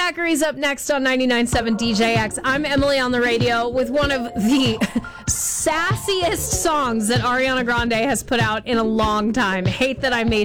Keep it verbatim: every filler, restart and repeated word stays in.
Thackeray's up next on ninety-nine point seven D J X. I'm Emily on the radio with one of the sassiest songs that Ariana Grande has put out in a long time. Hate That I Made